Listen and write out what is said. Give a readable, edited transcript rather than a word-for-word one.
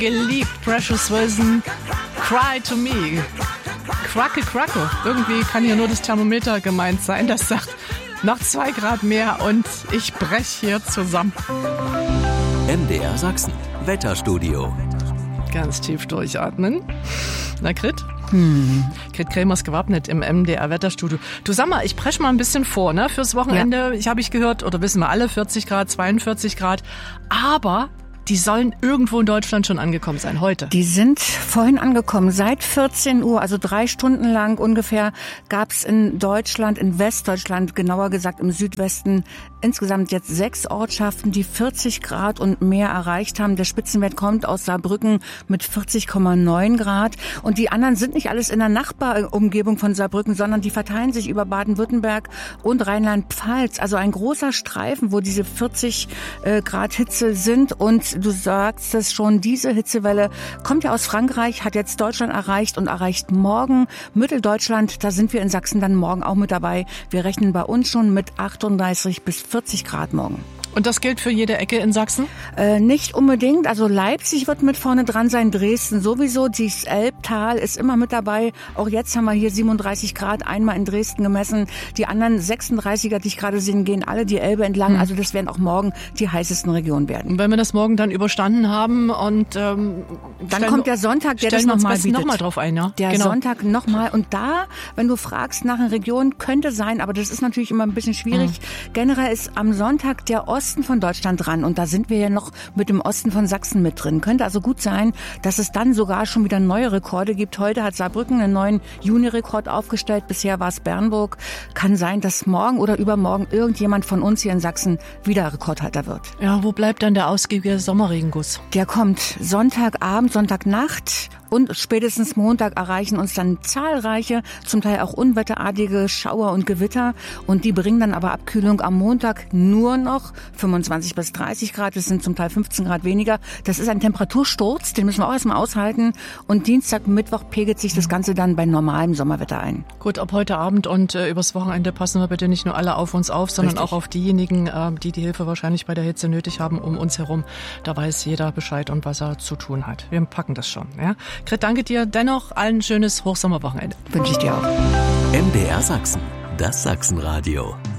geliebt. Precious Wilson, Cry to Me. Kracke, Kracke. Irgendwie kann hier nur das Thermometer gemeint sein, das sagt noch 2 Grad mehr und ich brech hier zusammen. MDR Sachsen, Wetterstudio. Ganz tief durchatmen. Na, Grit? Grit Kremers gewappnet im MDR Wetterstudio. Du, sag mal, ich presche mal ein bisschen vor, ne? Fürs Wochenende, ja. Habe ich gehört, oder wissen wir alle, 40 Grad, 42 Grad. Aber die sollen irgendwo in Deutschland schon angekommen sein, heute. Die sind vorhin angekommen. Seit 14 Uhr, also 3 Stunden lang ungefähr, gab es in Deutschland, in Westdeutschland, genauer gesagt im Südwesten, insgesamt jetzt 6 Ortschaften, die 40 Grad und mehr erreicht haben. Der Spitzenwert kommt aus Saarbrücken mit 40,9 Grad. Und die anderen sind nicht alles in der Nachbarumgebung von Saarbrücken, sondern die verteilen sich über Baden-Württemberg und Rheinland-Pfalz. Also ein großer Streifen, wo diese 40 Grad Hitze sind. Und du sagst es schon, diese Hitzewelle kommt ja aus Frankreich, hat jetzt Deutschland erreicht und erreicht morgen Mitteldeutschland. Da sind wir in Sachsen dann morgen auch mit dabei. Wir rechnen bei uns schon mit 38 bis 40 Grad morgen. Und das gilt für jede Ecke in Sachsen? Nicht unbedingt. Also Leipzig wird mit vorne dran sein, Dresden sowieso. Das Elbtal ist immer mit dabei. Auch jetzt haben wir hier 37 Grad einmal in Dresden gemessen. Die anderen 36er, die ich gerade sehe, gehen alle die Elbe entlang. Also das werden auch morgen die heißesten Regionen werden. Und wenn wir das morgen dann überstanden haben und dann kommt der Sonntag, der das nochmal bietet. Nochmal drauf ein, ja? Der Sonntag nochmal. Und da, wenn du fragst nach einer Region, könnte sein, aber das ist natürlich immer ein bisschen schwierig. Generell ist am Sonntag der Osten von Deutschland dran und da sind wir ja noch mit dem Osten von Sachsen mit drin. Könnte also gut sein, dass es dann sogar schon wieder neue Rekorde gibt. Heute hat Saarbrücken einen neuen Juni-Rekord aufgestellt. Bisher war es Bernburg. Kann sein, dass morgen oder übermorgen irgendjemand von uns hier in Sachsen wieder Rekordhalter wird. Ja, wo bleibt dann der ausgiebige Sommerregenguss? Der kommt Sonntagabend, Sonntagnacht. Und spätestens Montag erreichen uns dann zahlreiche, zum Teil auch unwetterartige Schauer und Gewitter. Und die bringen dann aber Abkühlung am Montag nur noch 25 bis 30 Grad. Das sind zum Teil 15 Grad weniger. Das ist ein Temperatursturz, den müssen wir auch erstmal aushalten. Und Dienstag, Mittwoch pegelt sich das Ganze dann bei normalem Sommerwetter ein. Gut, ab heute Abend und übers Wochenende passen wir bitte nicht nur alle auf uns auf, sondern auch auf diejenigen, die die Hilfe wahrscheinlich bei der Hitze nötig haben um uns herum. Da weiß jeder Bescheid und was er zu tun hat. Wir packen das schon, ja. Grit, danke dir. Dennoch ein schönes Hochsommerwochenende. Wünsche ich dir auch. MDR Sachsen, das Sachsenradio.